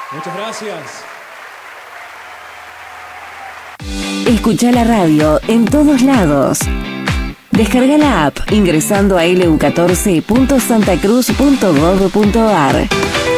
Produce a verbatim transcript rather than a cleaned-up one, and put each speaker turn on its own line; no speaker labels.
Muchas gracias.
Escucha la radio en todos lados. Descarga la app ingresando a elu catorce punto santacruz punto gov punto ar.